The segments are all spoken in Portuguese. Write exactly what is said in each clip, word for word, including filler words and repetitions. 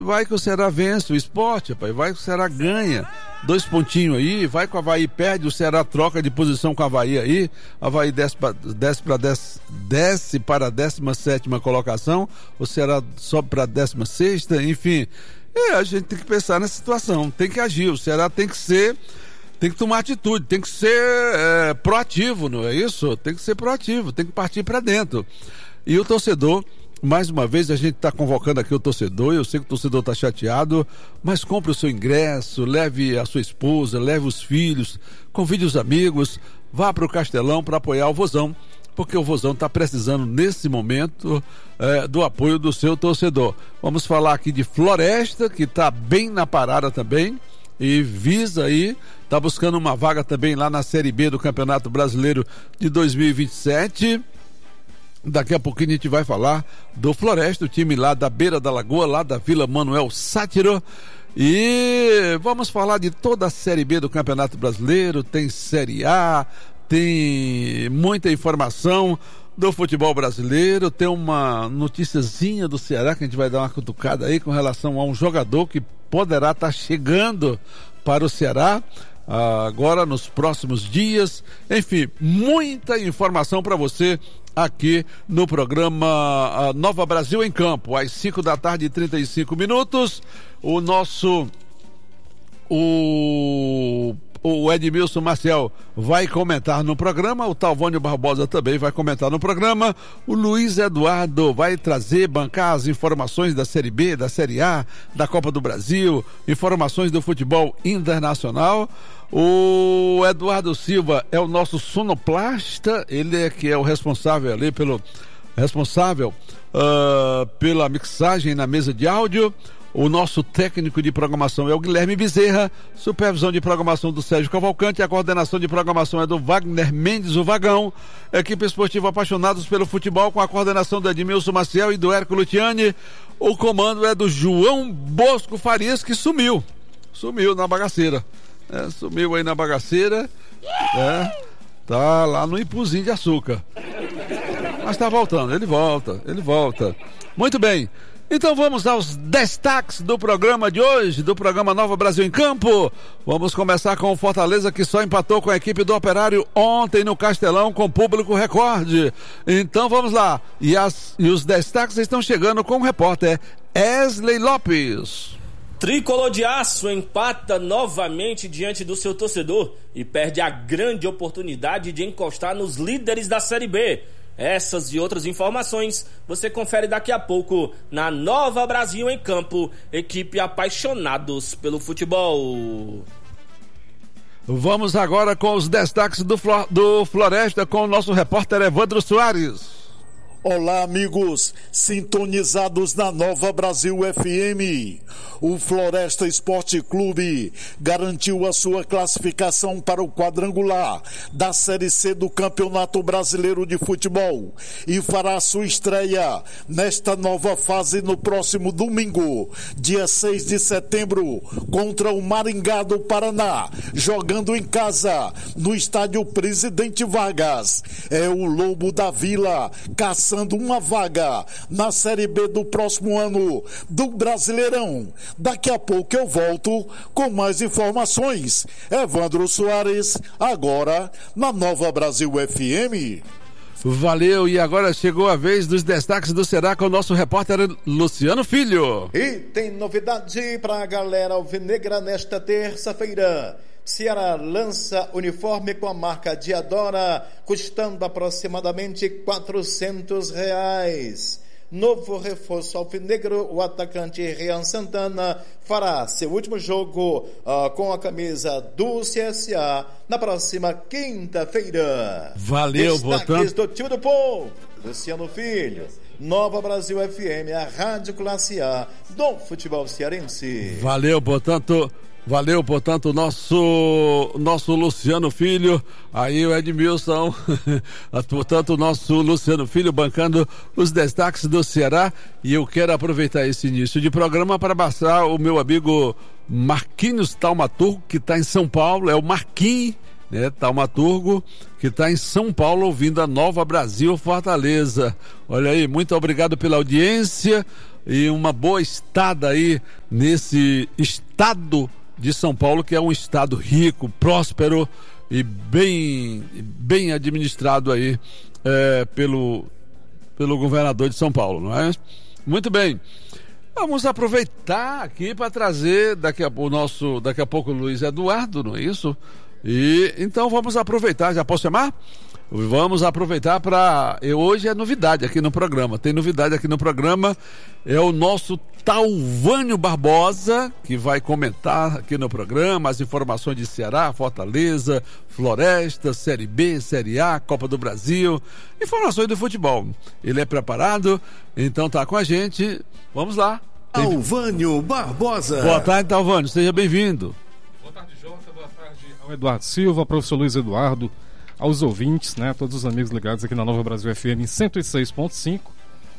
vai que o Ceará vence o Sport, rapaz, vai que o Ceará ganha. Dois pontinhos aí, vai que o Avaí perde, o Ceará troca de posição com o Avaí aí, o Avaí desce para desce para desce, desce para a décima sétima colocação, o Ceará sobe para a décima sexta, enfim. É, a gente tem que pensar nessa situação, tem que agir, o Ceará tem que ser, tem que tomar atitude, tem que ser é, proativo, não é isso? Tem que ser proativo, tem que partir para dentro. E o torcedor, mais uma vez a gente está convocando aqui o torcedor, eu sei que o torcedor está chateado, mas compre o seu ingresso, leve a sua esposa, leve os filhos, convide os amigos, vá para o Castelão para apoiar o Vozão, porque o Vozão está precisando nesse momento é, do apoio do seu torcedor. Vamos falar aqui de Floresta, que está bem na parada também, e visa aí, está buscando uma vaga também lá na Série B do Campeonato Brasileiro de dois mil e vinte e sete. Daqui a pouquinho a gente vai falar do Floresta, o time lá da beira da lagoa, lá da Vila Manuel Sátiro. E vamos falar de toda a Série B do Campeonato Brasileiro, tem Série A, tem muita informação do futebol brasileiro, tem uma noticiazinha do Ceará que a gente vai dar uma cutucada aí com relação a um jogador que poderá estar chegando para o Ceará agora nos próximos dias. Enfim, muita informação para você aqui no programa Nova Brasil em Campo, às cinco da tarde e trinta e cinco minutos. O nosso o, o Edmilson Maciel vai comentar no programa, o Talvônio Barbosa também vai comentar no programa, o Luiz Eduardo vai trazer, bancar as informações da Série B, da Série A, da Copa do Brasil, informações do futebol internacional. O Eduardo Silva é o nosso sonoplasta, ele é que é o responsável ali pelo responsável uh, pela mixagem na mesa de áudio. O nosso técnico de programação é o Guilherme Bezerra, supervisão de programação do Sérgio Cavalcante, a coordenação de programação é do Wagner Mendes, o Vagão, equipe esportiva Apaixonados pelo Futebol, com a coordenação do Edmilson Maciel e do Hércules Luciani. O comando é do João Bosco Farias, que sumiu, sumiu na bagaceira. É, sumiu aí na bagaceira, é, tá lá no Ipuzinho de Açúcar, mas tá voltando, ele volta, ele volta. Muito bem, então vamos aos destaques do programa de hoje, do programa Nova Brasil em Campo. Vamos começar com o Fortaleza, que só empatou com a equipe do Operário ontem no Castelão com público recorde. Então vamos lá, e, as, e os destaques estão chegando com o repórter Wesley Lopes. Tricolor de Aço empata novamente diante do seu torcedor e perde a grande oportunidade de encostar nos líderes da Série B. Essas e outras informações você confere daqui a pouco na Nova Brasil em Campo, equipe Apaixonados pelo Futebol. Vamos agora com os destaques do, Flor, do Floresta com o nosso repórter Evandro Soares. Olá, amigos, sintonizados na Nova Brasil F M. O Floresta Esporte Clube garantiu a sua classificação para o quadrangular da Série C do Campeonato Brasileiro de Futebol e fará sua estreia nesta nova fase no próximo domingo, dia seis de setembro, contra o Maringá do Paraná, jogando em casa no estádio Presidente Vargas. É o Lobo da Vila caçando uma vaga na Série B do próximo ano do Brasileirão. Daqui a pouco eu volto com mais informações. Evandro Soares, agora na Nova Brasil F M. Valeu, e agora chegou a vez dos destaques do Ceará com o nosso repórter Luciano Filho. E tem novidade para a galera alvinegra nesta terça-feira. Ceará lança uniforme com a marca Diadora, custando aproximadamente quatrocentos reais. Novo reforço alvinegro, o atacante Rian Santana fará seu último jogo uh, com a camisa do C S A na próxima quinta-feira. Valeu, Destaques do time do povo, Luciano Filho. Nova Brasil F M, a rádio classe A do futebol cearense. Valeu, portanto... Valeu, portanto, o nosso, nosso Luciano Filho, aí o Edmilson, portanto, o nosso Luciano Filho bancando os destaques do Ceará. E eu quero aproveitar esse início de programa para passar o meu amigo Marquinhos Taumaturgo, que está em São Paulo, é o Marquinhos, né, Taumaturgo, que está em São Paulo ouvindo a Nova Brasil Fortaleza. Olha aí, muito obrigado pela audiência. e uma boa estada aí nesse estado de São Paulo, que é um estado rico, próspero e bem, bem administrado aí é, pelo, pelo governador de São Paulo, não é? Muito bem. Vamos aproveitar aqui para trazer daqui a, o nosso, daqui a pouco o Luiz Eduardo, não é isso? E então vamos aproveitar, já posso chamar? Vamos aproveitar para... Hoje é novidade aqui no programa, tem novidade aqui no programa, é o nosso Talvânio Barbosa, que vai comentar aqui no programa as informações de Ceará, Fortaleza, Floresta, Série B, Série A, Copa do Brasil, informações do futebol. Ele é preparado, então tá com a gente, vamos lá. Talvânio Barbosa. Boa tarde, Talvânio, seja bem-vindo. Boa tarde, Jota, boa tarde ao Eduardo Silva, ao professor Luiz Eduardo, aos ouvintes, né, todos os amigos ligados aqui na Nova Brasil F M em cento e seis ponto cinco.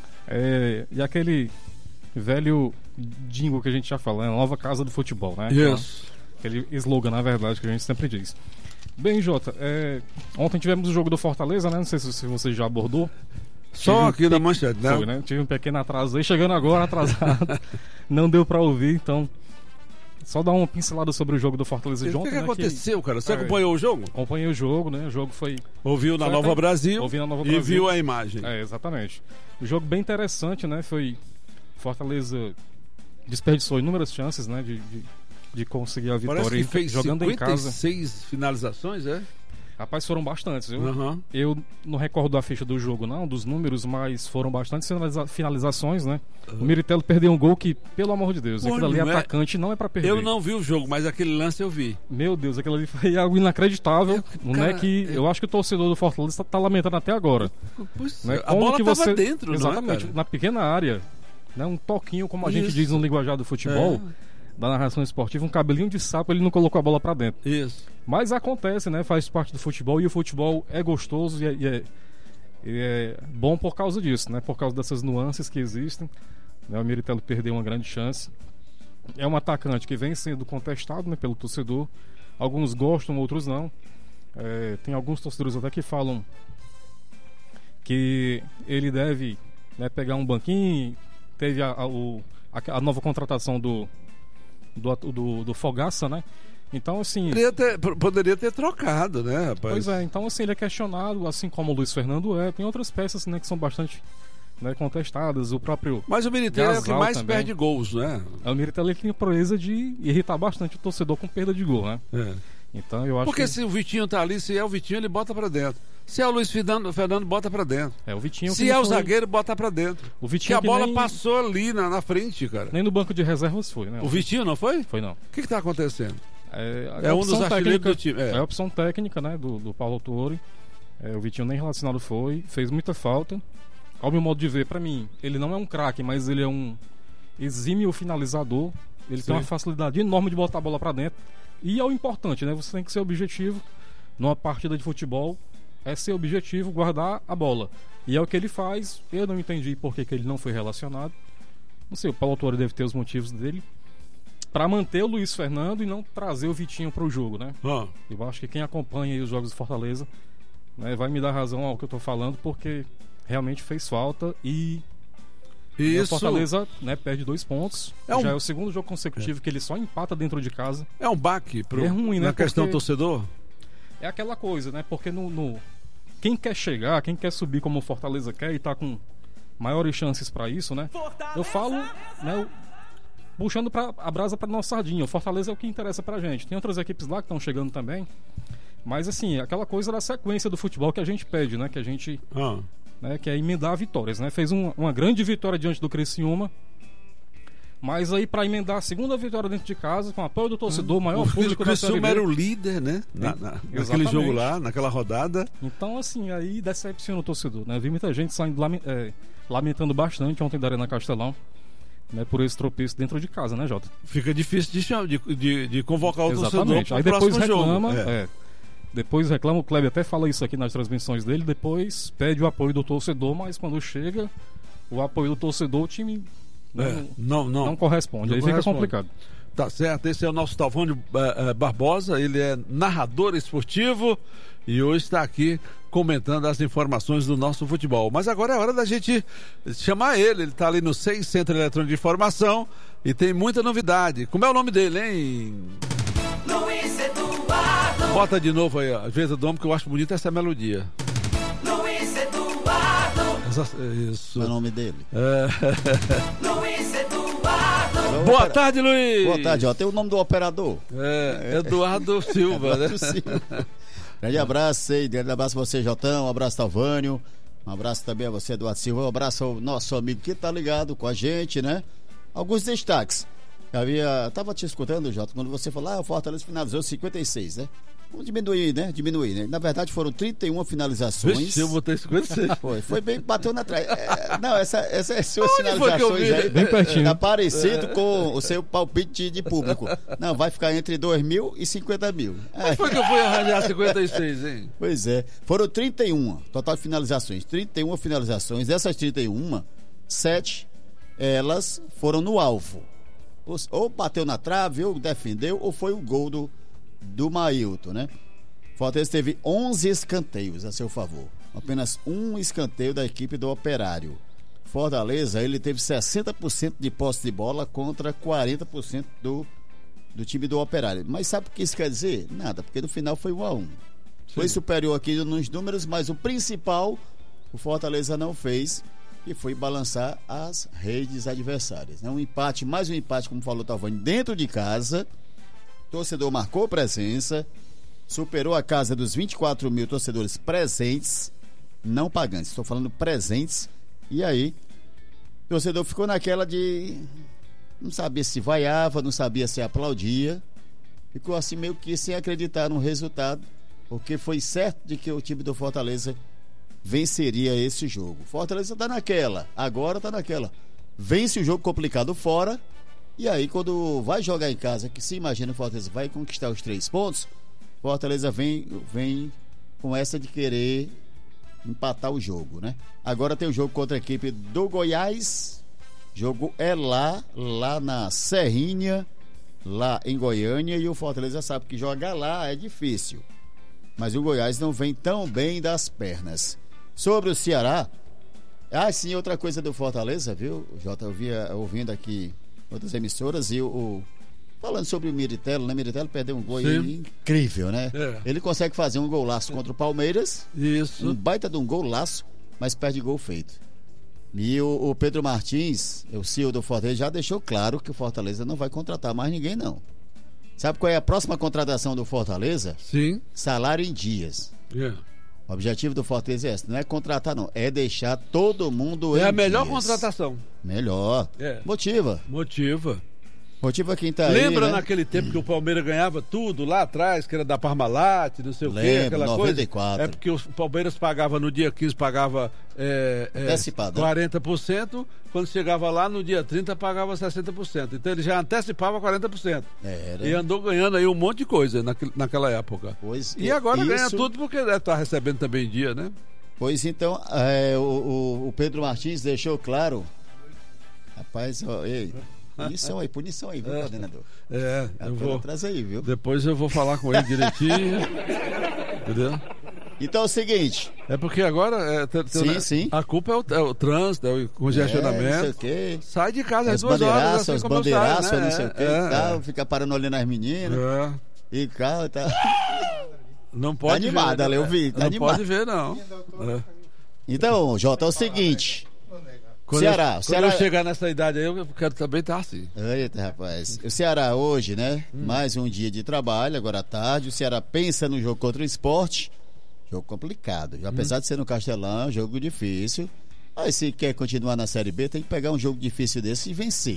É, e aquele velho jingle que a gente já falou, né, nova casa do futebol, né? Isso. Aquele slogan, na verdade, que a gente sempre diz. Bem, Jota, é, ontem tivemos o jogo do Fortaleza, né? Não sei se, se você já abordou. Só Tive aqui um na pe... manchete, né? Foi, né? Tive um pequeno atraso aí, chegando agora atrasado. Não deu pra ouvir, então... Só dar uma pincelada sobre o jogo do Fortaleza de ontem. O que, que né, aconteceu, que... cara? Você é, acompanhou o jogo? Acompanhei o jogo, né? O jogo foi... Ouviu na foi Nova até... Brasil, Ouvi na Nova e Brasil. viu a imagem. É, exatamente. O jogo bem interessante, né? Foi... Fortaleza desperdiçou inúmeras chances, né? De, de, de conseguir a vitória. Parece que fez jogando cinquenta e em casa. seis finalizações, é? Rapaz, foram bastantes, viu? Uhum. Eu não recordo a ficha do jogo, não, dos números, mas foram bastantes finaliza- finalizações, né? Uhum. O Miritello perdeu um gol que, pelo amor de Deus, Pô, aquilo ali é atacante, não é pra perder. Eu não vi o jogo, mas aquele lance eu vi. Meu Deus, aquilo ali foi algo inacreditável. É, não cara, é que é... eu acho que o torcedor do Fortaleza tá, tá lamentando até agora. Pois, né? A bola que tava você... dentro, exatamente, não é, na pequena área, né? Um toquinho, como a Isso. gente diz no linguajar do futebol. É. Da narração esportiva, um cabelinho de sapo, ele não colocou a bola pra dentro. Isso. Mas acontece, né? Faz parte do futebol e o futebol é gostoso e é, e é, e é bom por causa disso, né? Por causa dessas nuances que existem. Né? O Miritello perdeu uma grande chance. É um atacante que vem sendo contestado, né, pelo torcedor. Alguns gostam, outros não. É, tem alguns torcedores até que falam que ele deve, né, pegar um banquinho. Teve a, a, o, a, a nova contratação do Do, do, do Fogaça, né? Então, assim... Poderia ter, poderia ter trocado, né, rapaz? Pois é, então, assim, ele é questionado, assim como o Luiz Fernando é. Tem outras peças, né, que são bastante, né, contestadas. O próprio... Mas o Miritello é o que mais também perde gols, né? O Miritello, ele tem a proeza de irritar bastante o torcedor com perda de gol, né? É. Então, eu acho Porque que... se o Vitinho tá ali, se é o Vitinho, ele bota pra dentro. Se é o Luiz Fernando, Fernando bota pra dentro. É, o Vitinho... Se é o foi... zagueiro, bota pra dentro. O Vitinho que a bola nem... passou ali na, na frente, cara. Nem no banco de reservas foi, né? O Vitinho não foi? Foi não. O que que tá acontecendo? É, é um dos artilheiros do time. É. é a opção técnica, né, do, do Paulo Tuori. É, o Vitinho nem relacionado foi. Fez muita falta. Ao meu modo de ver, pra mim, ele não é um craque, mas ele é um exímio finalizador. Ele Sim. tem uma facilidade enorme de botar a bola pra dentro. E é o importante, né? Você tem que ser objetivo numa partida de futebol. É ser objetivo, guardar a bola. E é o que ele faz. Eu não entendi por que, que ele não foi relacionado. Não sei, o Paulo Tuori deve ter os motivos dele. Pra manter o Luiz Fernando e não trazer o Vitinho pro jogo, né? Oh. Eu acho que quem acompanha aí os jogos do Fortaleza, né, vai me dar razão ao que eu tô falando, porque realmente fez falta e... Isso. O Fortaleza, né, perde dois pontos. É um... Já é o segundo jogo consecutivo é. que ele só empata dentro de casa. É um baque pro... é ruim, né? na questão torcedor? É aquela coisa, né? Porque no, no... quem quer chegar, quem quer subir como o Fortaleza quer e tá com maiores chances para isso, né? Fortaleza! Eu falo, né, puxando pra, a brasa para nossa sardinha. O Fortaleza é o que interessa pra gente. Tem outras equipes lá que estão chegando também. Mas assim, aquela coisa da sequência do futebol que a gente pede, né? Que a gente... Ah. Né, que é emendar vitórias, né? Fez um, uma grande vitória diante do Criciúma, mas aí para emendar a segunda vitória dentro de casa, com apoio do torcedor, o maior o público da Série B. O Criciúma era o líder, né? Na, na, naquele jogo lá, naquela rodada. Então, assim, aí decepciona o torcedor, né? Vi muita gente saindo é, lamentando bastante ontem da Arena Castelão, né? Por esse tropeço dentro de casa, né, Jota? Fica difícil de, de, de, de convocar o Exatamente. torcedor aí para o depois próximo reclama, jogo. É. É, depois reclama, o Kleber até fala isso aqui nas transmissões dele, depois pede o apoio do torcedor, mas quando chega o apoio do torcedor, o time não, É, não, não. não corresponde, Não aí corresponde. fica complicado. Tá certo, esse é o nosso Talvânio uh, uh, Barbosa, ele é narrador esportivo e hoje está aqui comentando as informações do nosso futebol. Mas agora é hora da gente chamar ele, ele está ali no C E I, Centro Eletrônico de Informação, e tem muita novidade. Como é o nome dele, hein? Luiz Eduardo. Bota de novo aí, às vezes eu dou, porque eu acho bonita essa melodia. Luiz Eduardo. Essa, isso. Qual é o nome dele? É... Luiz Eduardo. Boa tarde, Luiz! Boa tarde, ó. Tem o nome do operador. É, Eduardo Silva, Eduardo né? Silva. Grande abraço aí, grande abraço pra você, Jotão, um abraço, Talvânio, um abraço também a você, Eduardo Silva, um abraço ao nosso amigo que tá ligado com a gente, né? Alguns destaques. Havia, tava te escutando, Jota, quando você falou, ah, o Fortaleza finalizou cinquenta e seis, né? Vamos diminuir, né? Diminuir, né? Na verdade foram trinta e uma finalizações. Vixe, eu botei cinquenta e seis. Foi, foi bem, bateu na trás. É, não, essa, essa, essas suas Onde foi que eu finalizações vi? aí Bem pertinho. tá parecido com o seu palpite de público. Não, vai ficar entre dois mil e cinquenta mil. Como É, foi que eu fui arranjar cinquenta e seis, hein? pois é. Foram trinta e uma, total de finalizações. trinta e uma finalizações. Dessas trinta e uma, sete, elas foram no alvo. Ou, ou bateu na trave, ou defendeu, ou foi o gol do, do Mailton, né? Fortaleza teve onze escanteios a seu favor. Apenas um escanteio da equipe do Operário. Fortaleza, ele teve sessenta por cento de posse de bola contra quarenta por cento do, do time do Operário. Mas sabe o que isso quer dizer? Nada, porque no final foi um a um. Foi superior aqui nos números, mas o principal o Fortaleza não fez, e foi balançar as redes adversárias. Né? Um empate, mais um empate, como falou o Talvani, dentro de casa. O torcedor marcou presença, superou a casa dos vinte e quatro mil torcedores presentes, não pagantes, estou falando presentes. E aí, o torcedor ficou naquela de não sabia se vaiava, não sabia se aplaudia, ficou assim meio que sem acreditar no resultado, porque foi certo de que o time do Fortaleza venceria esse jogo. Fortaleza tá naquela, agora tá naquela, vence o jogo complicado fora, e aí quando vai jogar em casa, que se imagina o Fortaleza vai conquistar os três pontos, Fortaleza vem, vem com essa de querer empatar o jogo, né? Agora tem o jogo contra a equipe do Goiás, jogo é lá, lá na Serrinha, lá em Goiânia, e o Fortaleza sabe que jogar lá é difícil, mas o Goiás não vem tão bem das pernas. Sobre o Ceará, ah sim, outra coisa do Fortaleza, viu, Jota, eu via ouvindo aqui outras emissoras e o, o falando sobre o Miritello, né? Miritello perdeu um gol aí incrível, né? É. Ele consegue fazer um golaço contra o Palmeiras, Isso. um baita de um golaço, mas perde gol feito. E o, o Pedro Martins, o C E O do Fortaleza, já deixou claro que o Fortaleza não vai contratar mais ninguém, não. Sabe qual é a próxima contratação do Fortaleza? Sim. Salário em dias. É, O objetivo do Fortaleza é esse, não é contratar, não, é deixar todo mundo é em a melhor dias. contratação. Melhor. É. Motiva. Motiva. Motiva quem tá Lembra aí, né? naquele tempo que o Palmeiras ganhava tudo lá atrás, que era da Parmalat, não sei o quê, Lembro, aquela noventa e quatro. coisa? É porque o Palmeiras pagava no dia quinze, pagava é, é, Antecipado, né? quarenta por cento, quando chegava lá no dia trinta pagava sessenta por cento. Então ele já antecipava quarenta por cento. Era. E andou ganhando aí um monte de coisa naquele, naquela época. Pois, E agora isso, ganha tudo porque deve estar recebendo também em dia, né? Pois então, é, o, o, o Pedro Martins deixou claro. Rapaz, ó, ei, punição aí, punição aí, viu, coordenador? É, eu vou. Atrás aí, viu? Depois eu vou falar com ele direitinho. Entendeu? Então é o seguinte. É porque agora é, tem- tem- Sim, né? sim. A culpa é o, é o trânsito, é o É, não sei congestionamento. o quê. Sai de casa às As duas horas. bandeiraças, Assim as como eu saio, bandeiraças, né? não sei o quê, É, e tal, fica parando olhando as meninas, é. e carro e tal. Não pode animado, ver. ali, eu vi, tá não animado. pode ver, não. É. Então, Jota, é o seguinte. Quando Ceará, eu, quando Ceará- eu chegar nessa idade aí, eu quero também estar assim. Eita, rapaz. O Ceará hoje, né? Hum. Mais um dia de trabalho, agora à tarde. O Ceará pensa no jogo contra o Sport. Jogo complicado. Hum. Apesar de ser no Castelão, jogo difícil. Mas se quer continuar na Série B, tem que pegar um jogo difícil desse e vencer.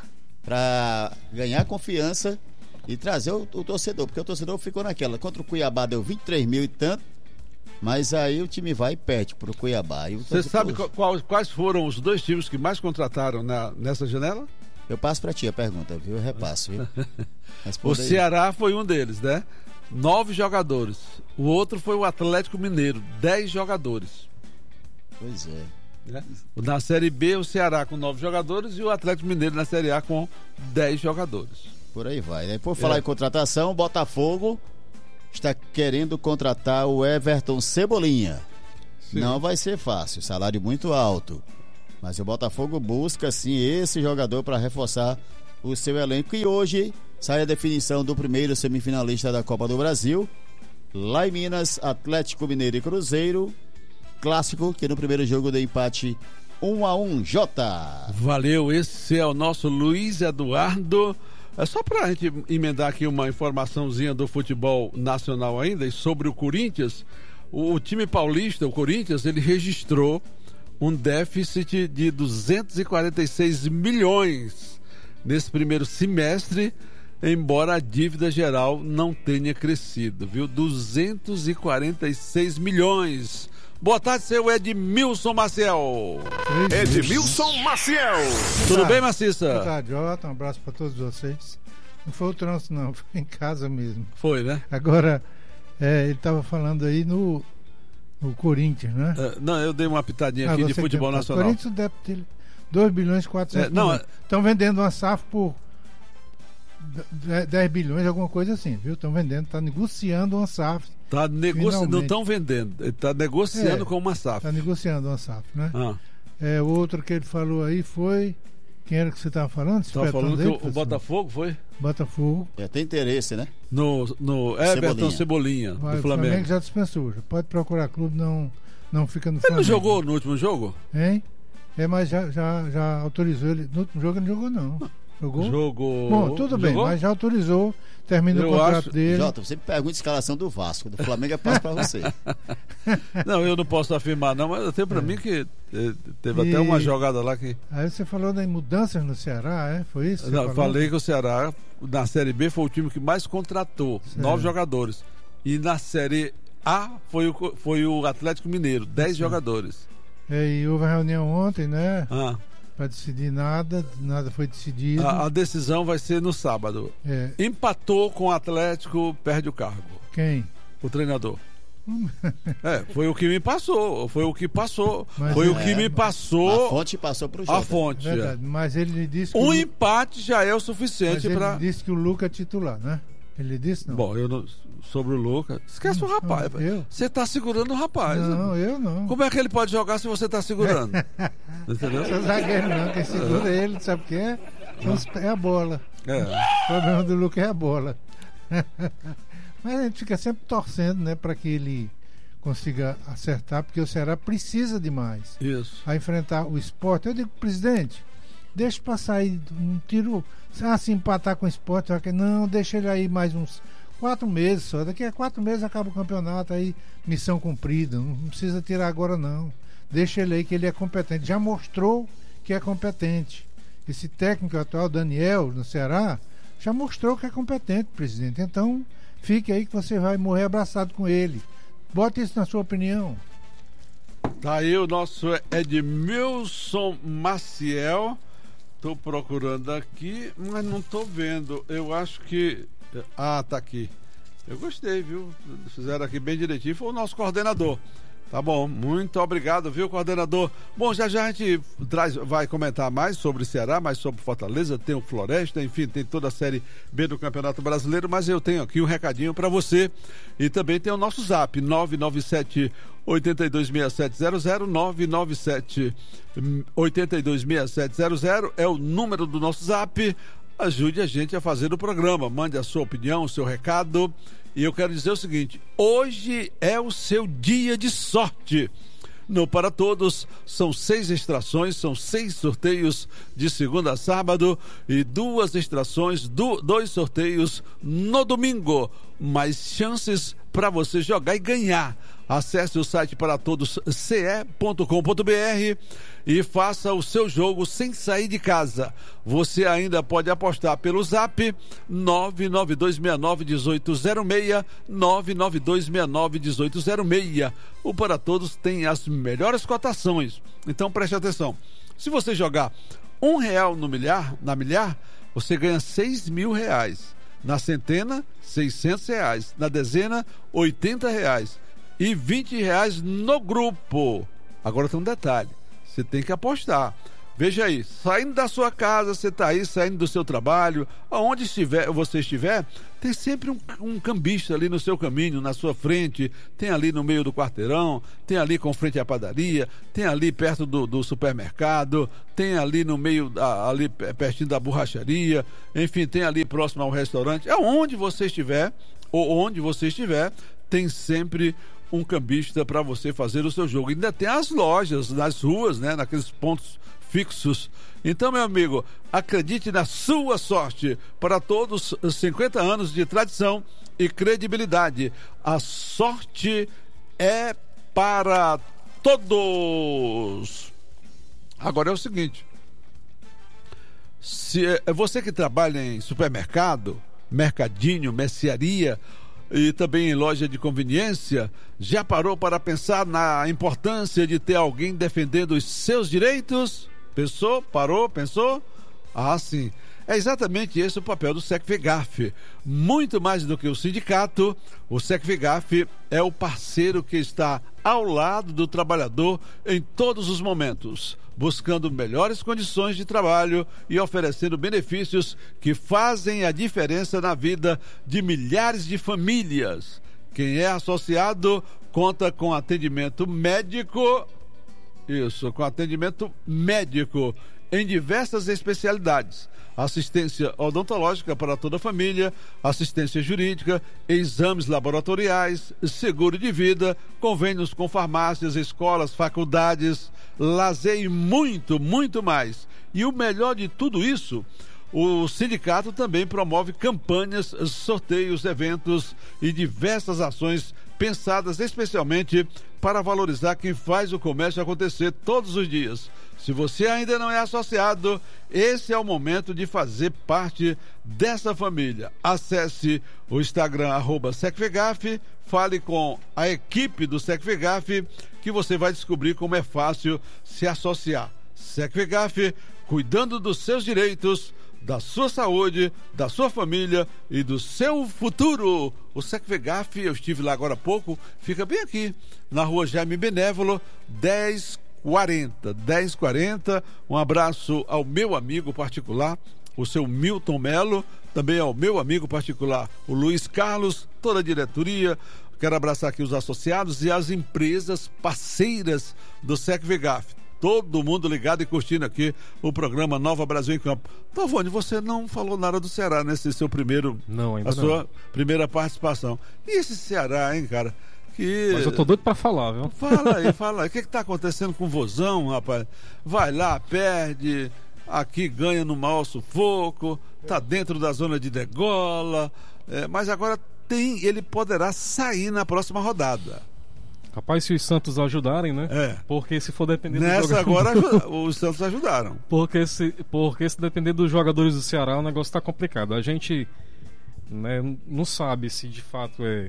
Pra ganhar confiança e trazer o, o torcedor. Porque o torcedor ficou naquela. Contra o Cuiabá deu vinte e três mil e tanto. Mas aí o time vai e perde pro Cuiabá. E o Você torcedor- sabe qual- qual- quais foram os dois times que mais contrataram na, nessa janela? Eu passo pra ti a pergunta, viu? Eu repasso, viu? O Responda aí. Ceará foi um deles, né? Nove jogadores. O outro foi o Atlético Mineiro, dez jogadores. Pois é. Né? Na Série B, o Ceará com nove jogadores e o Atlético Mineiro na Série A com dez jogadores. Por aí vai, né? Por falar É. em contratação, o Botafogo está querendo contratar o Everton Cebolinha. Sim. Não vai ser fácil, salário muito alto. Mas o Botafogo busca sim esse jogador para reforçar o seu elenco. E hoje sai a definição do primeiro semifinalista da Copa do Brasil. Lá em Minas, Atlético Mineiro e Cruzeiro. Clássico que no primeiro jogo deu empate um a um. Jota. Valeu, esse é o nosso Luiz Eduardo. É só pra gente emendar aqui uma informaçãozinha do futebol nacional ainda, e sobre o Corinthians. O, o time paulista, o Corinthians, ele registrou um déficit de duzentos e quarenta e seis milhões nesse primeiro semestre, embora a dívida geral não tenha crescido, viu? duzentos e quarenta e seis milhões. Boa tarde, seu Edmilson Maciel. Edmilson Maciel. Tudo bem, Maciça? Boa tarde, Jota. Um abraço para todos vocês. Não foi o trânsito, não, foi em casa mesmo. Foi, né? Agora, é, ele estava falando aí no, no Corinthians, né? Uh, não, eu dei uma pitadinha aqui Ah, de você futebol tem- nacional. O Corinthians deve ter dois bilhões e quatrocentos É, não, milhões. Estão vendendo uma S A F por d- dez bilhões, alguma coisa assim, viu? Estão vendendo, está negociando uma S A F. Tá negoci... Finalmente. Não estão vendendo, ele está negociando É, com uma S A F. Está negociando uma S A F, né? Ah, É, o outro que ele falou aí foi... Quem era que você estava falando? estava Espetando falando que aí, o, o professor? Botafogo foi Botafogo. É, tem interesse, né? no, no Everton Cebolinha. Cebolinha, Vai, do o Flamengo. Flamengo já dispensou. Já pode procurar clube, não, não fica no Ele Flamengo. não jogou no último jogo? Hein? É, mas já, já, já autorizou ele. No último jogo ele não jogou, não. Jogou? Jogou. Bom, tudo bem, Jogou? mas já autorizou. Termina Eu o contrato acho- dele. Jota, você pergunta a escalação do Vasco. Do Flamengo é fácil pra você. Não, eu não posso afirmar não, mas eu tenho pra mim que eh, teve E- até uma jogada lá que... Aí você falou das mudanças no Ceará, é? Foi isso? que você Não, eu falou? falei que o Ceará, na Série B, foi o time que mais contratou, Certo. nove jogadores. E na Série A foi o, co- foi o Atlético Mineiro, dez jogadores. É, e houve a reunião ontem, né? Ah, Pra decidir nada, nada foi decidido. a, a decisão vai ser no sábado. É, Empatou com o Atlético, perde o cargo. quem? O treinador. É, foi o que me passou. Foi o que passou. Mas foi é- o que me A passou fonte passou pro a Jota. fonte. é. Verdade. Mas ele disse que. Um o Lu- empate já é o mas suficiente ele para. disse que o Luca é titular, né? Ele disse não. Bom, eu não... sobre o Lucas. Esquece o rapaz. Não, eu? Você tá segurando o rapaz. Não, eu não. Como é que ele pode jogar se você tá segurando? Entendeu? Não sou zagueiro, não. Quem segura ele, sabe o que é? São os- É a bola. É. O problema do Lucas é a bola. Mas a gente fica sempre torcendo, né, para que ele consiga acertar, porque o Ceará precisa demais Isso. a enfrentar o Sport. Eu digo, presidente, deixa passar aí um tiro, ah, se empatar com o Sport, vai que- não, deixa ele aí mais uns quatro meses só. Daqui a quatro meses acaba o campeonato, aí missão cumprida. Não não precisa tirar agora, não. Deixa ele aí que ele é competente. Já mostrou que é competente. Esse técnico atual, Daniel, no Ceará, já mostrou que é competente, presidente. Então, fique aí que você vai morrer abraçado com ele. Bota isso na sua opinião. Tá aí o nosso Edmilson Maciel. Tô procurando aqui, mas não tô vendo. Eu acho que. Ah, tá aqui. Eu gostei, viu? Fizeram aqui bem direitinho. Foi o nosso coordenador. Tá bom, muito obrigado, viu, coordenador? Bom, já já a gente traz, vai comentar mais sobre Ceará, mais sobre Fortaleza, tem o Floresta, enfim, tem toda a Série B do Campeonato Brasileiro, mas eu tenho aqui um recadinho para você e também tem o nosso zap, nove nove sete, oito dois seis sete zero zero, nove nove sete, oito dois seis sete zero zero é o número do nosso zap. Ajude a gente a fazer o programa, mande a sua opinião, o seu recado. E eu quero dizer o seguinte: hoje é o seu dia de sorte. No Para Todos, são seis extrações, são seis sorteios de segunda a sábado e duas extrações, do, dois sorteios no domingo. Mais chances para você jogar e ganhar. Acesse o site para todos c e ponto com ponto b r e faça o seu jogo sem sair de casa. Você ainda pode apostar pelo zap nove nove dois seis nove um oito zero seis, nove nove dois seis nove um oito zero seis. O Para Todos tem as melhores cotações. Então preste atenção. Se você jogar um real no milhar, na milhar, você ganha seis mil reais. Na centena, seiscentos reais. Na dezena, oitenta reais. E vinte reais no grupo. Agora tem um detalhe: Você tem que apostar. Veja aí, saindo da sua casa, você está aí, saindo do seu trabalho, aonde estiver, você estiver, tem sempre um, um cambista ali no seu caminho, na sua frente, tem ali no meio do quarteirão, tem ali com frente à padaria, tem ali perto do, do supermercado, tem ali no meio, ali pertinho da borracharia, enfim, tem ali próximo ao restaurante. Aonde você estiver, ou onde você estiver, tem sempre um cambista para você fazer o seu jogo. Ainda tem as lojas nas ruas, né, naqueles pontos fixos. Então, meu amigo, acredite na sua sorte. Para todos os cinquenta anos de tradição e credibilidade, a sorte é para todos. Agora é o seguinte, se é você que trabalha em supermercado, mercadinho, mercearia e também em loja de conveniência, já parou para pensar na importância de ter alguém defendendo os seus direitos? Pensou? Parou? Pensou? Ah, sim. É exatamente esse o papel do SECFEGAF. Muito mais do que o sindicato, o SECFEGAF é o parceiro que está ao lado do trabalhador em todos os momentos, buscando melhores condições de trabalho e oferecendo benefícios que fazem a diferença na vida de milhares de famílias. Quem é associado conta com atendimento médico, isso, com atendimento médico em diversas especialidades. Assistência odontológica para toda a família, assistência jurídica, exames laboratoriais, seguro de vida, convênios com farmácias, escolas, faculdades, lazer e muito, muito mais. E o melhor de tudo isso, o sindicato também promove campanhas, sorteios, eventos e diversas ações pensadas especialmente para valorizar quem faz o comércio acontecer todos os dias. Se você ainda não é associado, esse é o momento de fazer parte dessa família. Acesse o Instagram, arroba SECFEGAF, fale com a equipe do SECFEGAF, que você vai descobrir como é fácil se associar. SECFEGAF, cuidando dos seus direitos, da sua saúde, da sua família e do seu futuro. O SECFEGAF, eu estive lá agora há pouco, fica bem aqui, na rua Jaime Benévolo, dez quarenta. dez quarenta. Um abraço ao meu amigo particular, o seu Milton Melo, também ao meu amigo particular, o Luiz Carlos, toda a diretoria. Quero abraçar aqui os associados e as empresas parceiras do SECFEGAF. Todo mundo ligado e curtindo aqui o programa Nova Brasil em Campo. Pavone, você não falou nada do Ceará nesse seu primeiro, não, ainda a sua não. primeira participação. E esse Ceará, hein, cara? Que... Mas eu tô doido pra falar, viu? Fala aí, fala aí. O que que tá acontecendo com o Vozão, rapaz? Vai lá, perde, aqui ganha no maior sufoco, tá dentro da zona de degola, é, mas agora tem, ele poderá sair na próxima rodada. Rapaz, se os Santos ajudarem, né? É. Porque se for depender Nessa do jogador... agora os Santos ajudaram. Porque se, porque se depender dos jogadores do Ceará, o negócio tá complicado. A gente, né, não sabe se de fato é,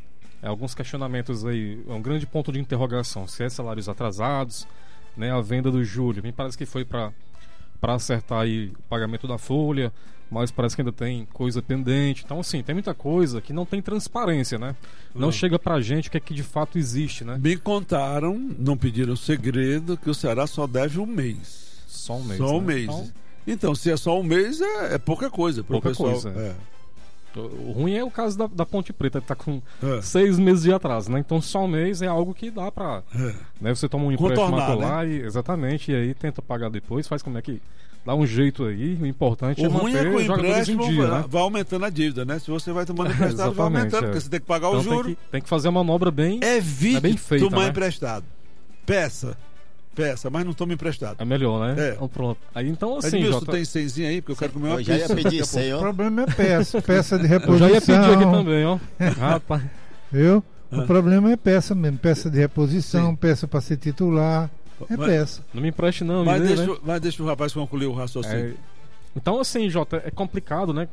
é alguns questionamentos aí, é um grande ponto de interrogação. Se é salários atrasados, né? A venda do Júlio, me parece que foi para para acertar aí o pagamento da folha, mas parece que ainda tem coisa pendente. Então, assim, tem muita coisa que não tem transparência, né? Não, não. chega pra gente o que é que de fato existe, né? Me contaram, não pediram segredo, que o Ceará só deve um mês. Só um mês, Só um né? mês. Então, então, se é só um mês, é, é pouca coisa pro pouca pessoal. Coisa, é. É. O ruim é o caso da, da Ponte Preta, que tá com é. seis meses de atraso, né? Então só um mês é algo que dá pra... É. Né? Você toma um empréstimo lá, né? e, exatamente, e aí tenta pagar depois, faz como é que... Dá um jeito aí, o importante o é manter é que o os jogadores em dia, vai, né? vai aumentando a dívida, né? Se você vai tomando emprestado, vai aumentando, é. porque você tem que pagar então o juro. Tem que, tem que fazer a manobra bem, Evite é bem feita, tomar né? emprestado. Peça. Peça, mas não tome emprestado. É melhor, né? É. Então pronto. Aí, então, assim, Edmilson, Jota... tem cenzinho aí, porque eu quero comer uma eu já pizza. ia pedir isso aí, ó. O problema é peça, peça de reposição. Eu já ia pedir aqui também, ó. Rapaz. Viu? Ah. O problema é peça mesmo, peça de reposição, Sim. peça para ser titular. É Mas- peça. Não me empreste não, Mas me dê, deixa, né? o- mas deixa o rapaz concluir o raciocínio. É, Então, assim, Jota, é complicado, né?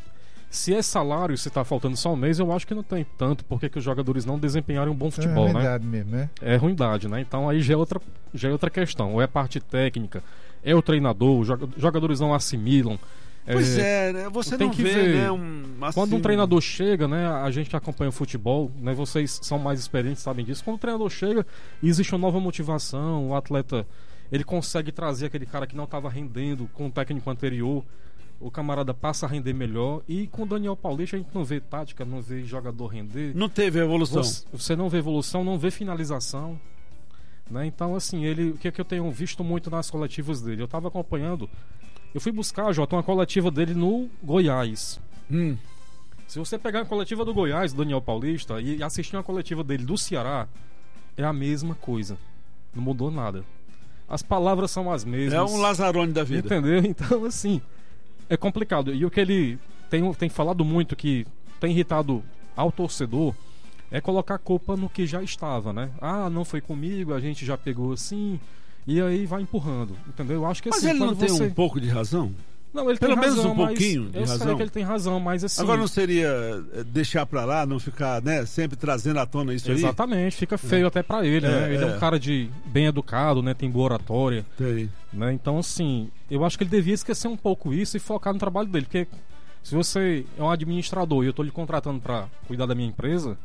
Se é salário, se tá faltando só um mês, eu acho que não tem tanto, porque que os jogadores não desempenharam um bom futebol, é né? verdade mesmo, né? É ruindade, né? Então aí já é outra, já é outra questão. Ou é parte técnica, é o treinador, os joga- jogadores não assimilam. Pois é, né? Você tem não que vê, ver. né? Um, assim, Quando um treinador chega, né? A gente que acompanha o futebol, né? Vocês são mais experientes, sabem disso. Quando o treinador chega, existe uma nova motivação, o atleta ele consegue trazer aquele cara que não estava rendendo com o técnico anterior, o camarada passa a render melhor. E com o Daniel Paulista a gente não vê tática, não vê jogador render. Não teve evolução. Você, você não vê evolução, não vê finalização, né? Então, assim, ele, o que, é que eu tenho visto muito nas coletivas dele? Eu estava acompanhando, eu fui buscar, Jota, uma coletiva dele no Goiás. Hum. Se você pegar a coletiva do Goiás, do Daniel Paulista, e assistir uma coletiva dele do Ceará, é a mesma coisa. Não mudou nada. As palavras são as mesmas. É um Lazzaroni da vida. Entendeu? Então, assim, é complicado. E o que ele tem, tem falado muito, que tem irritado ao torcedor, é colocar a culpa no que já estava, né? Ah, não foi comigo, a gente já pegou assim, e aí vai empurrando, entendeu? Eu acho que Mas assim, ele não tem você... um pouco de razão? Não, ele Pelo tem menos razão, um pouquinho mas de eu razão. sei que ele tem razão, mas assim... Agora não seria deixar pra lá, não ficar, né, sempre trazendo à tona isso aí? Exatamente, fica feio é. até pra ele, é, né? Ele é. é um cara de bem educado, né? Tem boa oratória. Tem. Né? Então, assim, eu acho que ele devia esquecer um pouco isso e focar no trabalho dele, porque se você é um administrador e eu tô lhe contratando pra cuidar da minha empresa,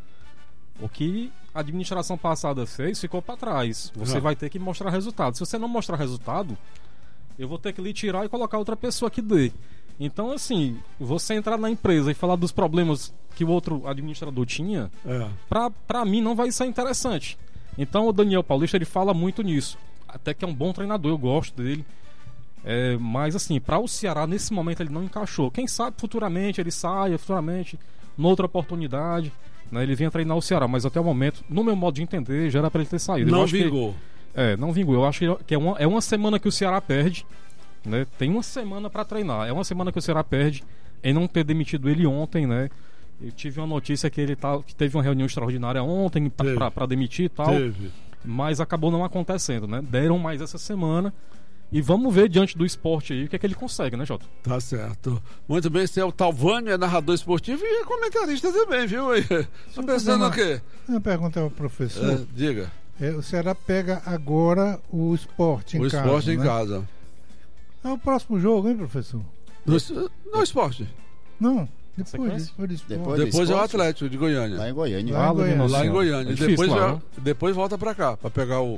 o que a administração passada fez ficou pra trás. Você Ah. vai ter que mostrar resultado. Se você não mostrar resultado, eu vou ter que lhe tirar e colocar outra pessoa que dê. Então, assim, você entrar na empresa e falar dos problemas que o outro administrador tinha, É. pra, pra mim não vai ser interessante. Então o Daniel Paulista, ele fala muito nisso. Até que é um bom treinador, eu gosto dele. É, mas assim, para o Ceará nesse momento ele não encaixou. Quem sabe futuramente ele saia, futuramente, noutra oportunidade, né, ele venha treinar o Ceará. Mas até o momento, no meu modo de entender, já era para ele ter saído. Não Eu acho vingou. Que, é, não vingou. Eu acho que- que é uma, é uma semana que o Ceará perde, né? Tem uma semana para treinar. É uma semana que o Ceará perde em não ter demitido ele ontem, né? Eu tive uma notícia que ele tá, que teve uma reunião extraordinária ontem Teve. para demitir e tal. Teve. Mas acabou não acontecendo, né? Deram mais essa semana. E vamos ver diante do esporte aí o que é que ele consegue, né, Jota? Tá certo. Muito bem, você é o Talvânio, é narrador esportivo e é comentarista também, viu? Tô pensando o quê? Uma pergunta ao professor. É, diga. É, o Ceará pega agora o esporte em O casa. esporte em né? casa. É o próximo jogo, hein, professor? No, no esporte. Não, depois, Sequência? depois do esporte. Depois do Depois é o esporte? Atlético de Goiânia. Lá em Goiânia. Lá em Goiânia. Lá em Goiânia. É E difícil depois, lá, já- né? depois volta pra cá, pra pegar o.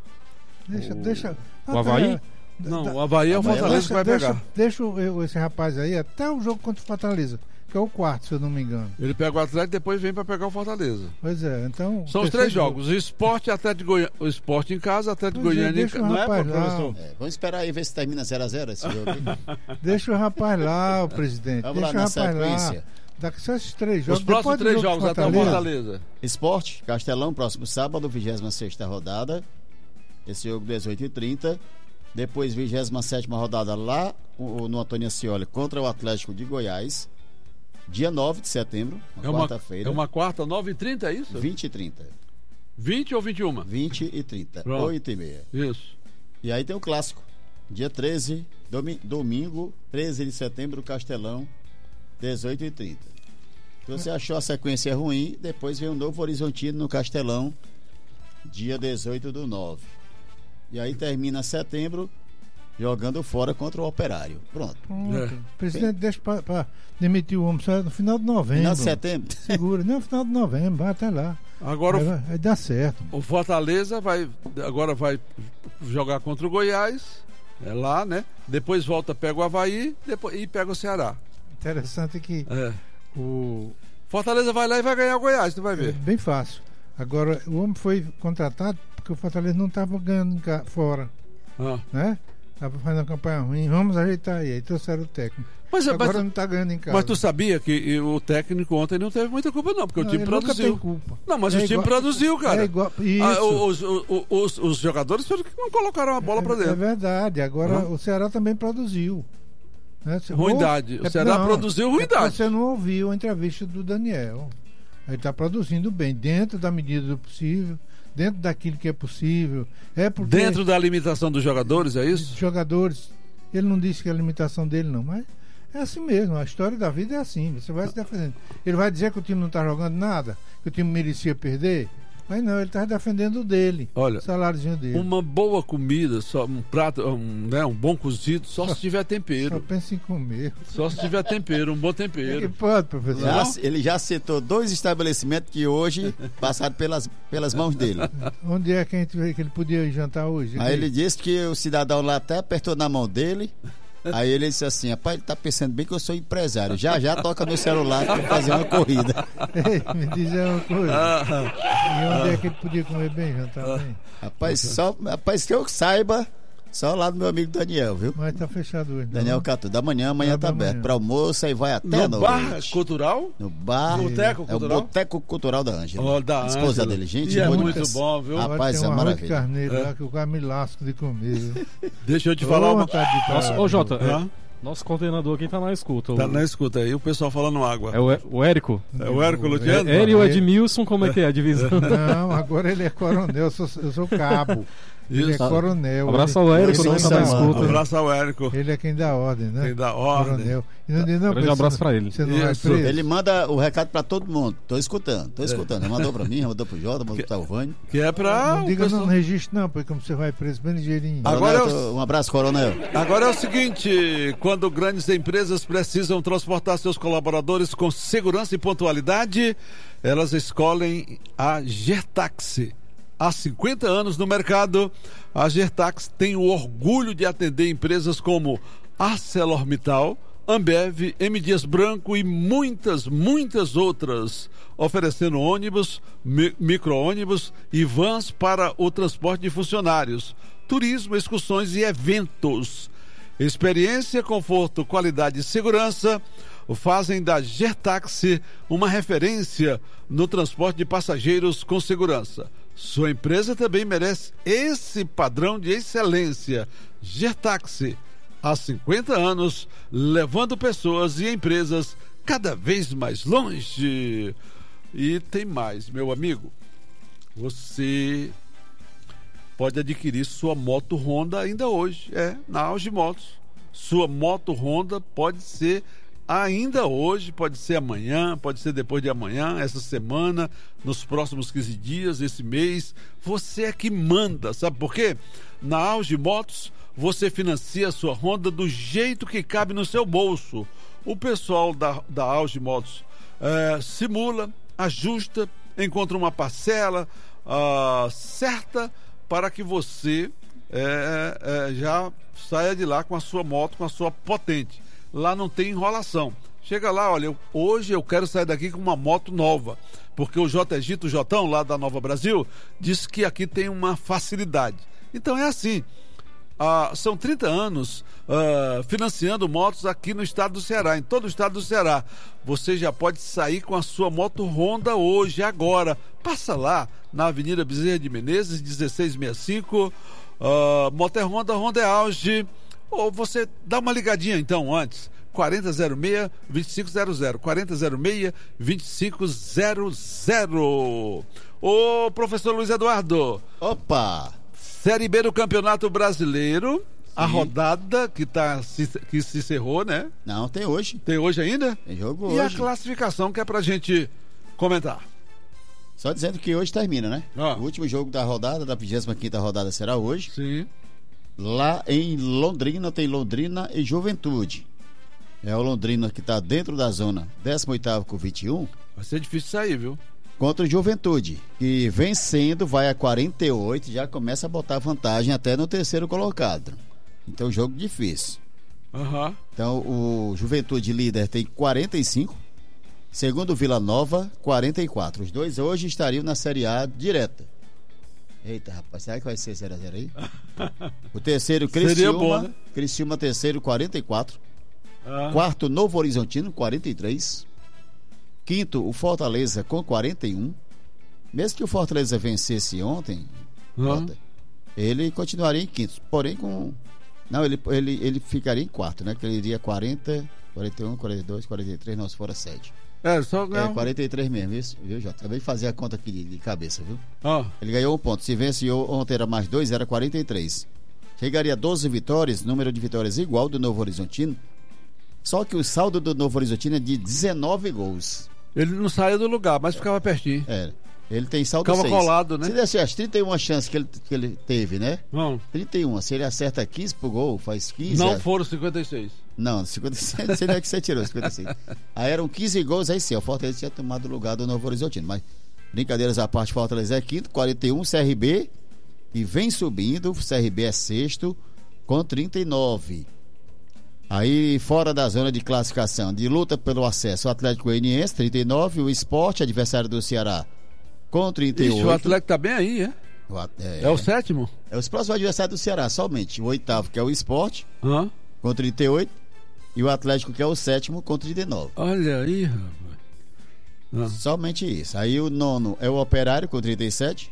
Deixa, O- deixa. o Avaí? até- Não, da- o Avaí é o Amanhã Fortaleza deixa, que vai deixa, pegar. deixa o- esse rapaz aí até o jogo contra o Fortaleza, que é o quarto, se eu não me engano. Ele pega o Atlético e depois vem pra pegar o Fortaleza. Pois é, então. São os terceiro três jogo. jogos: o esporte, Atlético de Goiânia, o esporte em casa, Atlético de Pois é, Goiânia em deixa o casa. Não é, rapaz lá. professor? É, vamos esperar aí ver se termina zero a zero esse jogo. aí. Deixa o rapaz lá, o presidente. Vamos deixa lá o na rapaz sequência. lá. Daqui só esses três jogos. Os próximos depois do três jogo jogos do até o Fortaleza. Esporte, Castelão, próximo sábado, vigésima sexta rodada. Esse jogo dezoito e trinta. Depois, vigésima sétima rodada lá o- no Antônio Ascioli contra o Atlético de Goiás. Dia nove de setembro, uma É uma, quarta-feira. é uma quarta, nove e trinta, é isso? vinte e trinta. vinte ou vinte e uma? vinte e trinta. Pronto. oito e meia. Isso. E aí tem o clássico. Dia treze, domi- domingo, treze de setembro, Castelão, dezoito e trinta. Se você achou a sequência ruim, depois vem o Novo Horizontino no Castelão, dia dezoito do nove. E aí termina setembro jogando fora contra o Operário. Pronto. Pronto. É. Presidente, deixa pra, pra demitir o homem só no final de novembro. Final de setembro. Segura. Não, final de novembro, vai até lá. Agora Aí o- vai, vai dar certo. o Fortaleza vai agora vai jogar contra o Goiás, é lá, né? Depois volta, pega o Avaí depois, e pega o Ceará. Interessante que É. o. Fortaleza vai lá e vai ganhar o Goiás, tu vai É ver. bem fácil. Agora, o homem foi contratado porque o Fortaleza não estava ganhando em ca- fora, Ah. né? Estava fazendo uma campanha ruim, vamos ajeitar aí. Aí trouxeram o técnico. Mas, Agora mas, não está ganhando em casa. mas tu sabia que e, o técnico ontem não teve muita culpa, não, porque Não, o time ele nunca produziu. tem culpa. Não, mas É o time igual- produziu, cara. É igual, isso. Ah, os, os, os, os jogadores foram que não colocaram a bola pra É dentro. verdade. Agora Hã? o Ceará também produziu. Né? Você- Ruindade. O É- Ceará não, produziu é porque ruindade. Você não ouviu a entrevista do Daniel. Ele está produzindo bem, dentro da medida do possível, dentro daquilo que é possível. É porque Dentro da limitação dos jogadores, é os isso? jogadores, ele não disse que é a limitação dele, não, mas é assim mesmo. A história da vida é assim. Você vai se defendendo. Ele vai dizer que o time não está jogando nada, que o time merecia perder. Mas não, ele tá defendendo o dele. Olha, o saláriozinho dele. Uma boa comida, só um prato, um, né, um bom cozido, só, só se tiver tempero. Só pensa em comer. Só se tiver tempero, um bom tempero. Que pode, professor. Já, ele já citou dois estabelecimentos que hoje passaram pelas, pelas mãos dele. Onde é que, a gente, que ele podia ir jantar hoje? Aí ele disse que o cidadão lá até apertou na mão dele. Aí ele disse assim: rapaz, ele tá pensando bem que eu sou empresário. Já já toca no celular pra fazer uma corrida. Ei, me diz uma coisa. E onde é que ele podia comer bem, jantar bem? Rapaz, só, rapaz, que eu saiba, só lá do meu amigo Daniel, viu? Mas tá fechado hoje. Daniel Catu, da manhã, amanhã Ah, tá da aberto. manhã. Pra almoço aí vai até a No noite. bar cultural? No bar. Boteco É o cultural? Boteco Cultural da Ângela. Ó, da Esposa Ângela. dele, gente. E é boa muito demais. bom, viu? Rapaz, tem é um arroz de maravilha. carneiro É. lá que eu quase me lasco de comer. Viu? Deixa eu te Ô, falar uma. vontade de Nossa, parar, ô Jota, viu? é, Hã? nosso coordenador aqui tá na escuta. Tá o, na escuta aí, o pessoal falando água. É o, E- o Érico. É o Hércules É- Luciano? Ele e o Edmilson, como é que é a divisão? Não, agora ele é coronel, eu sou, eu sou cabo. Ele é Isso. coronel. Abraço ele, ao Érico, Eles também são tá na Samanta. escuta. Abraço ao Érico. ele é quem dá ordem, né? Quem dá ordem. Coronel. E não diz, não, Grande você abraço não- pra ele. Você não vai Isso. preso? Ele manda o recado pra todo mundo. Tô escutando, tô escutando. Ele mandou pra mim, mandou pro Jota, mandou pro Salvânio. Que é pra. Não o diga pessoal- não, não registro não, porque como você vai preso bem ligeirinho. Agora Coronel, eu- tô- um abraço, Coronel. Agora é o seguinte: quando grandes empresas precisam transportar seus colaboradores com segurança e pontualidade, elas escolhem a Gertaxi. Há cinquenta anos no mercado, a Gertaxi tem o orgulho de atender empresas como ArcelorMittal, Ambev, M. Dias Branco e muitas, muitas outras, oferecendo ônibus, mi- micro-ônibus e vans para o transporte de funcionários, turismo, excursões e eventos. Experiência, conforto, qualidade e segurança fazem da Gertaxi uma referência no transporte de passageiros com segurança. Sua empresa também merece esse padrão de excelência. Gertaxi, há cinquenta anos, levando pessoas e empresas cada vez mais longe. E tem mais, meu amigo. Você pode adquirir sua moto Honda ainda hoje, é, na Auge Motos. Sua moto Honda pode ser ainda hoje, pode ser amanhã, pode ser depois de amanhã, essa semana, nos próximos quinze dias, esse mês. Você é que manda, sabe por quê? Na Auge Motos, você financia a sua Honda do jeito que cabe no seu bolso. O pessoal da, da Auge Motos é, simula, ajusta, encontra uma parcela ah, certa para que você é, é, já saia de lá com a sua moto, com a sua potente. Lá não tem enrolação. Chega lá, olha, eu, hoje eu quero sair daqui com uma moto nova, porque o J. Egito, o Jotão, lá da Nova Brasil, disse que aqui tem uma facilidade. Então é assim, ah, são trinta anos ah, financiando motos aqui no estado do Ceará, em todo o estado do Ceará. Você já pode sair com a sua moto Honda hoje, agora. Passa lá, na Avenida Bezerra de Menezes, dezesseis sessenta e cinco, uh, Motor Honda, Honda é Auge. Ou você dá uma ligadinha então antes, quarenta zero seis, vinte e cinco zero zero, quarenta zero seis, vinte e cinco zero zero. Ô professor Luiz Eduardo, Opa! Série B do Campeonato Brasileiro, a rodada que, tá, se, que se encerrou, né? Não, tem hoje. Tem hoje ainda? Tem jogo E a hoje. classificação que é pra gente comentar. Só dizendo que hoje termina, né? Ah. O último jogo da rodada, da vigésima quinta rodada, será hoje. Sim. Lá em Londrina, tem Londrina e Juventude. É o Londrina que está dentro da zona décimo oitavo com vinte e um. Vai ser difícil sair, viu? Contra o Juventude, que vencendo vai a quarenta e oito, já começa a botar vantagem até no terceiro colocado. Então, jogo difícil. Aham. Então, o Juventude líder tem quarenta e cinco, segundo o Vila Nova, quarenta e quatro. Os dois hoje estariam na Série A direta. Eita, rapaz, será que vai ser zero a zero aí? O terceiro, Seria Criciúma. bom, né? Criciúma, terceiro, quarenta e quatro. Ah. Quarto, Novo Horizontino, quarenta e três. Quinto, o Fortaleza, com quarenta e um. Mesmo que o Fortaleza vencesse ontem, Ah. Jota, ele continuaria em quinto. Porém, com. Não, ele, ele, ele ficaria em quarto, né? Que ele iria quarenta, quarenta e um, quarenta e dois, quarenta e três, não, se for a sete. É, só É, ganhar. quarenta e três mesmo, isso, viu, Jota? Acabei de fazer a conta aqui de, de cabeça, viu? Ah. Ele ganhou um ponto. Se venceu ontem era mais dois, era quarenta e três. Chegaria a doze vitórias, número de vitórias igual do Novo Horizontino. Só que o saldo do Novo Horizontino é de dezenove gols. Ele não saía do lugar, mas ficava pertinho. É. Ele tem saldo Ficava seis. colado, né? Se desse as trinta e uma chances que ele, que ele teve, né? Não. trinta e um. Se ele acerta quinze pro gol, faz quinze. Não a... foram cinquenta e seis. Não, cinquenta e seis. Não sei onde é que você tirou cinquenta e seis. Aí eram quinze gols, aí sim. O Fortaleza tinha tomado o lugar do Novo Horizontino. Mas, brincadeiras à parte, Fortaleza é quinto, quarenta e um, C R B. E vem subindo. C R B é sexto, com trinta e nove. Aí, fora da zona de classificação, de luta pelo acesso, o Atlético Goianiense, trinta e nove. O Sport, adversário do Ceará, com trinta e oito. Ixi, o Atlético tá bem aí, é? O, é, é o sétimo? É os próximos adversários do Ceará, somente. O oitavo, que é o Sport, uhum. com trinta e oito. E o Atlético, que é o sétimo, com trinta e nove. Olha aí, rapaz. Uhum. Somente isso. Aí o nono é o Operário, com trinta e sete.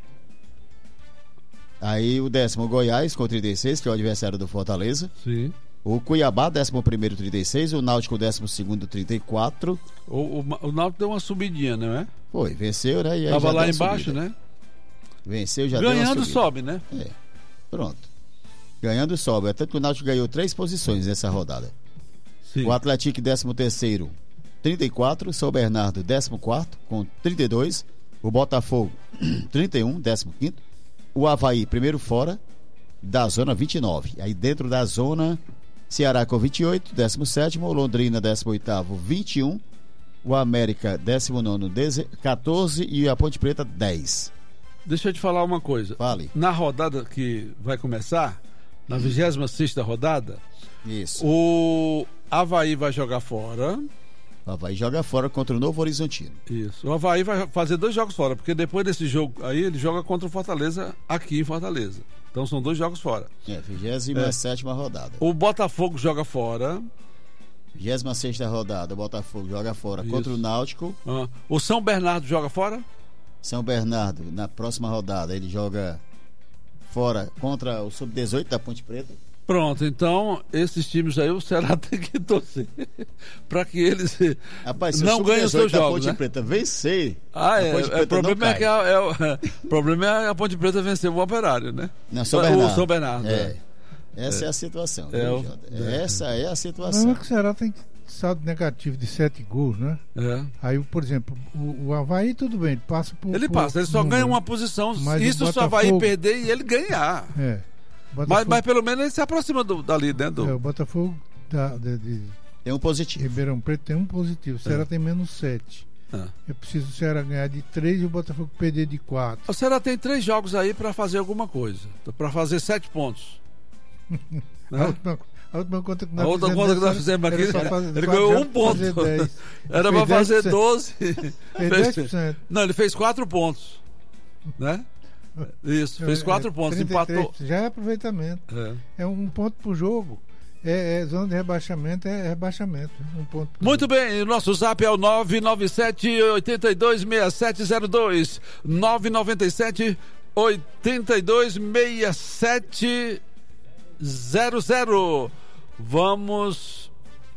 Aí o décimo, o Goiás, com trinta e seis, que é o adversário do Fortaleza. Sim. O Cuiabá, décimo primeiro, trinta e seis. O Náutico, décimo segundo, trinta e quatro. O, o, o Náutico deu uma subidinha, não é? Foi, venceu, né? E aí tava já lá embaixo, subida. né? Venceu, já ganhando deu uma sobe, né? É, pronto. Ganhando sobe. Tanto que o Náutico ganhou três posições nessa rodada. Sim. O Atlético, décimo terceiro, trinta e quatro. São Bernardo, décimo quarto, com trinta e dois. O Botafogo, trinta e um, décimo quinto. O Avaí, primeiro fora, da zona vinte e nove. Aí dentro da zona, Ceará com vinte e oito, décimo sétimo. Londrina, décimo oitavo, vinte e um. O América, décimo nono, quatorze. E a Ponte Preta, dez. Deixa eu te falar uma coisa. Fale. Na rodada que vai começar, na vigésima sexta rodada, isso. O Avaí vai jogar fora. O Avaí joga fora contra o Novo Horizontino. Isso. O Avaí vai fazer dois jogos fora, porque depois desse jogo aí ele joga contra o Fortaleza aqui em Fortaleza. Então são dois jogos fora. É, vigésima sétima rodada. O Botafogo joga fora. vigésima sexta rodada, o Botafogo joga fora Isso. contra o Náutico. Ah. O São Bernardo joga fora? São Bernardo, na próxima rodada, ele joga fora contra o sub dezoito da Ponte Preta. Pronto, então esses times aí o Ceará tem que torcer para que eles Rapaz, não ganhem os seus jogos, Ponte né? Preta vencer. Ah, é. O problema é que a, é, o problema é a Ponte Preta vencer o Operário, né? Não, São Bernardo. O São Bernardo. É. é. Essa é, é a situação. É, viu, é. Essa é a situação. O problema é que o Ceará tem saldo negativo de sete gols, né? É. Aí, por exemplo, o, o Avaí tudo bem, ele passa por. Ele por, passa, ele só número. ganha uma posição. Mas isso só vai perder e ele ganhar. É. Mas, mas pelo menos ele se aproxima do, dali, né? Do... É, o Botafogo da, de, de tem um positivo. Ribeirão Preto tem um positivo. O Ceará é. tem menos sete. É. É preciso o Ceará ganhar de três e o Botafogo perder de quatro. O Ceará tem três jogos aí para fazer alguma coisa. Para fazer sete pontos. Né? A última, a última conta que nós a outra fizemos, conta que nós fizemos aqui, fazer, ele ganhou um ponto. Era para fazer doze. Fez dez por cento. Não, ele fez quatro pontos. Né? Isso, fez quatro é, pontos, empatou. Já é aproveitamento. É, é um ponto por jogo. É, é zona de rebaixamento, é rebaixamento. Um ponto Muito bem, o nosso zap é o nove nove sete, oito dois, seis sete zero dois. nove nove sete, oito dois, seis sete zero zero. Vamos.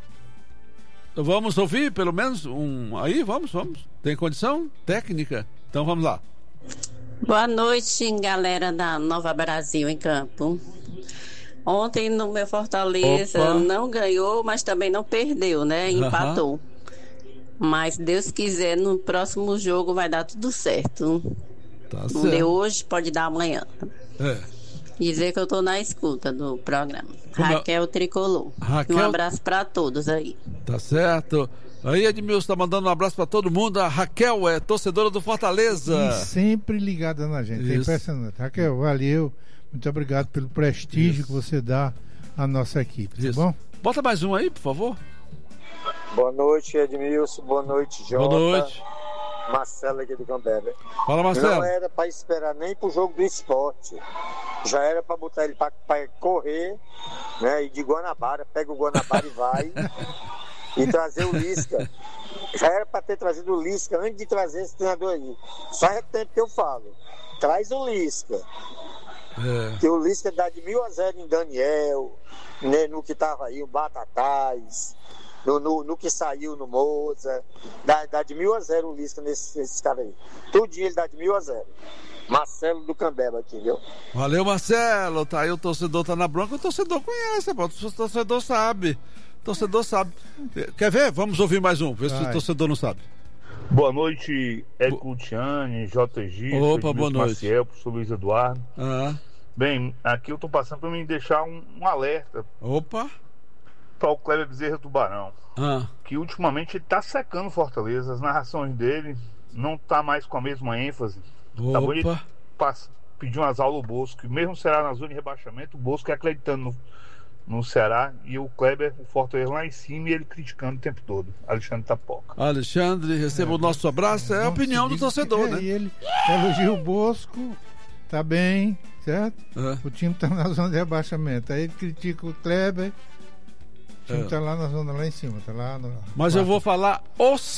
Vamos ouvir pelo menos um. Aí, vamos, vamos. Tem condição técnica? Então vamos lá. Boa noite, galera da Nova Brasil em campo. Ontem no meu Fortaleza Opa. não ganhou, mas também não perdeu, né? Empatou. Uhum. Mas Deus quiser, no próximo jogo vai dar tudo certo. Tá não certo. deu hoje, pode dar amanhã. É. Dizer que eu tô na escuta do programa. Como Raquel Tricolor. Raquel... Um abraço pra todos aí. Tá certo. Aí, Edmilson tá mandando um abraço pra todo mundo. A Raquel é torcedora do Fortaleza. E sempre ligada na gente. Isso. É impressionante. Raquel, valeu. Muito obrigado pelo prestígio Isso. que você dá à nossa equipe. Tá Isso. bom? Bota mais um aí, por favor. Boa noite, Edmilson. Boa noite, Jota. Boa noite. Marcelo aqui do Cambebe. Fala, Marcelo. Não era pra esperar nem pro jogo do esporte. Já era pra botar ele pra, pra correr, né? E de Guanabara, pega o Guanabara e vai. E trazer o Lisca. Já era pra ter trazido o Lisca antes de trazer esse treinador aí. Faz tempo que eu falo. Traz o Lisca. É. Que o Lisca dá de mil a zero em Daniel, né, no que tava aí, o Batatais, no, no, no que saiu no Moza. Dá, dá de mil a zero o Lisca nesses, nesses caras aí. Todo dia ele dá de mil a zero. Marcelo do Cambeba aqui, viu? Valeu, Marcelo. Tá aí, o torcedor tá na bronca, o torcedor conhece, pô. O torcedor sabe. O torcedor sabe. Quer ver? Vamos ouvir mais um, ver Vai. se o torcedor não sabe. Boa noite, Érico Luciane, J G, Opa, boa noite. Maciel, professor Luiz Eduardo. Ah. Bem, aqui eu tô passando para me deixar um, um alerta. Opa! Para o Kleber Bezerra Tubarão. Ah. Que ultimamente ele tá secando Fortaleza. As narrações dele não tá mais com a mesma ênfase. Opa! Tá bom, ele passa, pediu umas aulas ao Bosco. Mesmo o Ceará na zona de rebaixamento, o Bosco é acreditando no, no Ceará e o Kleber, o Fortaleza lá em cima e ele criticando o tempo todo. Alexandre Tapoca. Alexandre, receba é, o nosso abraço. É a opinião do torcedor, é, né? E ele elogia o Bosco, tá bem, certo? É. O time tá na zona de rebaixamento. Aí ele critica o Kleber. O time é. tá lá na zona lá em cima, tá lá no... Mas eu vou falar os